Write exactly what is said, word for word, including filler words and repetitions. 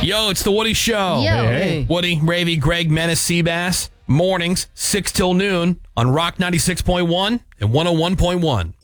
Yo, it's the Woody Show. Yo. Hey, hey. Woody, Ravy, Greg, Menace, Seabass. Mornings, six till noon on Rock ninety-six point one and one oh one point one.